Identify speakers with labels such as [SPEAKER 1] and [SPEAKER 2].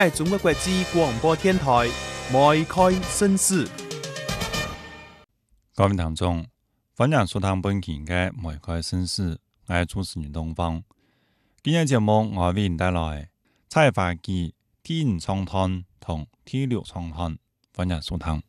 [SPEAKER 1] 係中國國際廣播電台梅開紳士。
[SPEAKER 2] 各位聽眾，歡迎收聽本期嘅梅開紳士，我係主持人東方。今日節目我為您帶來採花記天創灘同天流創灘，歡迎收聽。